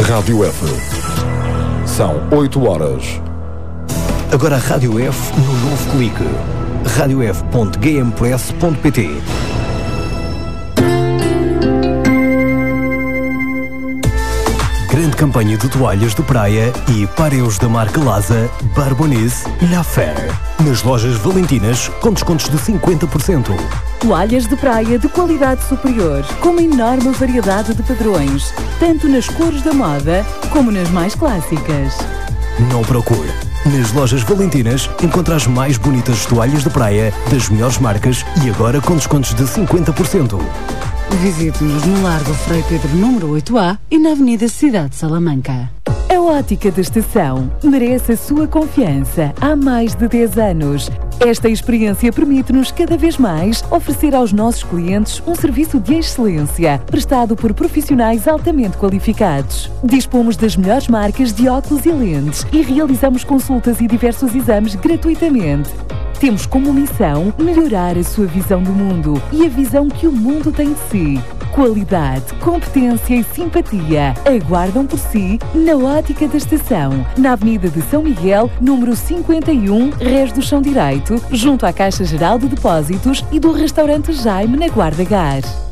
Rádio F. São 8 horas. Agora a Rádio F no novo clique. radiof.gamepress.pt. Grande campanha de toalhas de praia e pareus da marca Laza, Barbonize e La Fer. Nas lojas Valentinas, com descontos de 50%. Toalhas de praia de qualidade superior, com uma enorme variedade de padrões, tanto nas cores da moda, como nas mais clássicas. Não procure. Nas lojas Valentinas, encontra as mais bonitas toalhas de praia, das melhores marcas e agora com descontos de 50%. Visite-nos no Largo Frei Pedro número 8A e na Avenida Cidade de Salamanca. A Ótica da Estação merece a sua confiança há mais de 10 anos. Esta experiência permite-nos cada vez mais oferecer aos nossos clientes um serviço de excelência, prestado por profissionais altamente qualificados. Dispomos das melhores marcas de óculos e lentes e realizamos consultas e diversos exames gratuitamente. Temos como missão melhorar a sua visão do mundo e a visão que o mundo tem de si. Qualidade, competência e simpatia aguardam por si na Ótica da Estação, na Avenida de São Miguel, número 51, Rés do Chão Direito, junto à Caixa Geral de Depósitos e do Restaurante Jaime, na Guarda Gás.